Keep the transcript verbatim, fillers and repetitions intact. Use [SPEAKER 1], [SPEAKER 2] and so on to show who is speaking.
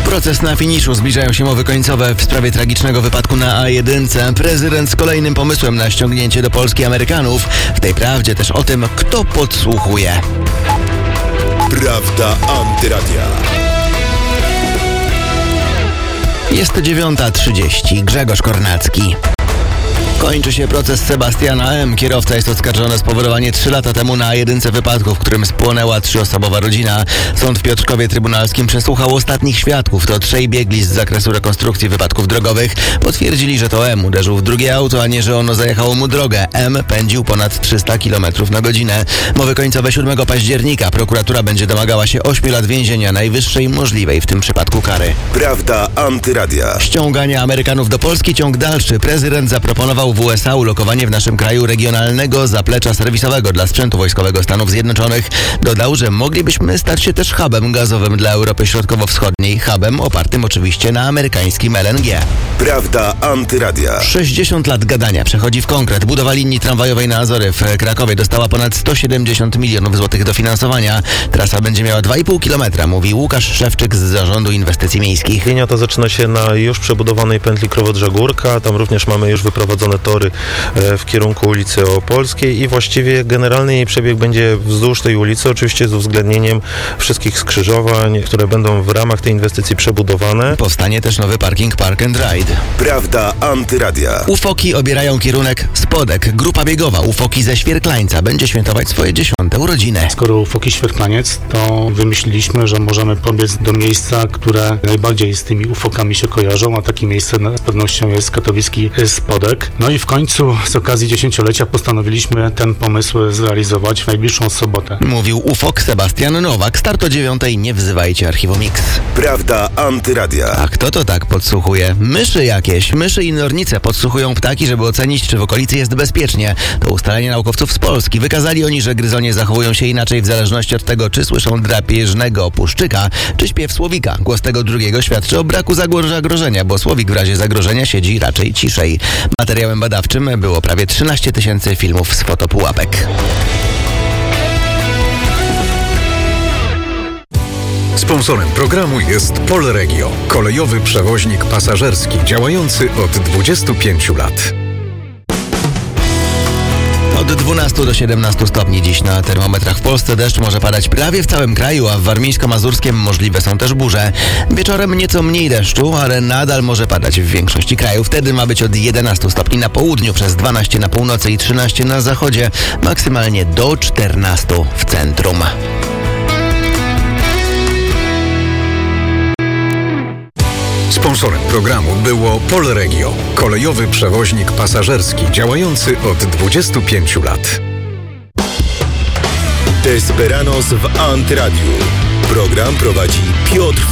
[SPEAKER 1] Proces na finiszu, zbliżają się mowy końcowe w sprawie tragicznego wypadku na A jeden. Prezydent z kolejnym pomysłem na ściągnięcie do Polski Amerykanów. W tej prawdzie też o tym, kto podsłuchuje.
[SPEAKER 2] Prawda Antyradia.
[SPEAKER 1] Jest dziewiąta trzydzieści. Grzegorz Kornacki. Kończy się proces Sebastiana M. Kierowca jest oskarżony o spowodowanie trzy lata temu na A jeden wypadku, w którym spłonęła trzyosobowa rodzina. Sąd w Piotrkowie Trybunalskim przesłuchał ostatnich świadków. To trzej biegli z zakresu rekonstrukcji wypadków drogowych. Potwierdzili, że to M uderzył w drugie auto, a nie, że ono zajechało mu drogę. M pędził ponad trzysta kilometrów na godzinę. Mowy końcowe siódmego października. Prokuratura będzie domagała się ośmiu lat więzienia, najwyższej możliwej w tym przypadku kary.
[SPEAKER 2] Prawda Antyradia.
[SPEAKER 1] Ściąganie Amerykanów do Polski, ciąg dalszy. Prezydent zaproponował w U S A ulokowanie w naszym kraju regionalnego zaplecza serwisowego dla sprzętu wojskowego Stanów Zjednoczonych. Dodał, że moglibyśmy stać się też hubem gazowym dla Europy Środkowo-Wschodniej. Hubem opartym oczywiście na amerykańskim L N G.
[SPEAKER 2] Prawda Antyradia.
[SPEAKER 1] sześćdziesiąt lat gadania przechodzi w konkret. Budowa linii tramwajowej na Azory w Krakowie dostała ponad sto siedemdziesiąt milionów złotych dofinansowania. Trasa będzie miała dwa i pół kilometra, mówi Łukasz Szewczyk z Zarządu Inwestycji Miejskich.
[SPEAKER 3] Linia ta zaczyna się na już przebudowanej pętli Krowodrza-Górka. Tam również mamy już wyprowadzone tory w kierunku ulicy Opolskiej i właściwie generalny jej przebieg będzie wzdłuż tej ulicy, oczywiście z uwzględnieniem wszystkich skrzyżowań, które będą w ramach tej inwestycji przebudowane.
[SPEAKER 1] Powstanie też nowy parking Park and Ride.
[SPEAKER 2] Prawda Antyradia.
[SPEAKER 1] Ufoki obierają kierunek Spodek. Grupa biegowa Ufoki ze Świerklańca będzie świętować swoje dziesiąte urodziny.
[SPEAKER 4] Skoro Ufoki Świerklaniec, to wymyśliliśmy, że możemy pobiec do miejsca, które najbardziej z tymi ufokami się kojarzą, a takie miejsce z pewnością jest katowicki Spodek. No i w końcu z okazji dziesięciolecia postanowiliśmy ten pomysł zrealizować w najbliższą sobotę.
[SPEAKER 1] Mówił Ufok Sebastian Nowak. Start o dziewiątej, nie wzywajcie Archiwum Mix.
[SPEAKER 2] Prawda Antyradia.
[SPEAKER 1] A kto to tak podsłuchuje? Myszy jakieś. Myszy i nornice podsłuchują ptaki, żeby ocenić, czy w okolicy jest bezpiecznie. To ustalenie naukowców z Polski. Wykazali oni, że gryzonie zachowują się inaczej w zależności od tego, czy słyszą drapieżnego puszczyka, czy śpiew słowika. Głos tego drugiego świadczy o braku zagrożenia, bo słowik w razie zagrożenia siedzi raczej ciszej. Materiałem badawczym było prawie trzynaście tysięcy filmów z fotopułapek.
[SPEAKER 5] Sponsorem programu jest Polregio, kolejowy przewoźnik pasażerski działający od dwudziestu pięciu lat.
[SPEAKER 1] Od dwunastu do siedemnastu stopni dziś na termometrach w Polsce. Deszcz może padać prawie w całym kraju, a w warmińsko-mazurskim możliwe są też burze. Wieczorem nieco mniej deszczu, ale nadal może padać w większości kraju. Wtedy ma być od jedenastu stopni na południu, przez dwanaście na północy i trzynaście na zachodzie, maksymalnie do czternastu w centrum.
[SPEAKER 5] Sponsorem programu było Polregio, kolejowy przewoźnik pasażerski działający od dwudziestu pięciu lat.
[SPEAKER 2] Desperanos w Antyradiu. Program prowadzi Piotr